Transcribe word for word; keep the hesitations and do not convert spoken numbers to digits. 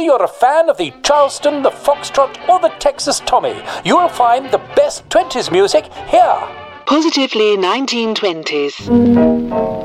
you're a fan of the Charleston, the Foxtrot, or the Texas Tommy, you'll find the best twenties music here. Positively nineteen twenties.